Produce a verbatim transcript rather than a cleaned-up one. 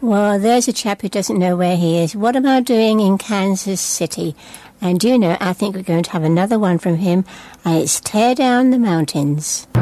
Well, there's a chap who doesn't know where he is. What am I doing in Kansas City? And do you know, I think we're going to have another one from him, and it's Tear Down the Mountains.